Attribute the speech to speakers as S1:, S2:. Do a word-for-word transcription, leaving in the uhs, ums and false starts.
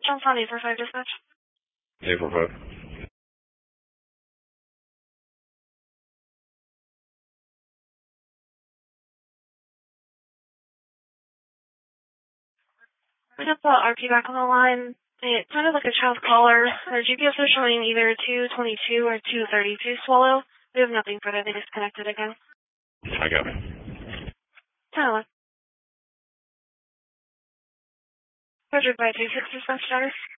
S1: Jumps on eight four five dispatch.
S2: eight four five.
S1: We got the R P back on the line. It sounded like a child caller. Our G P S is showing either two twenty-two or two thirty-two Swallow. We have nothing further. They disconnected again.
S2: I got it.
S1: Tyler. Roger by two six dispatch status.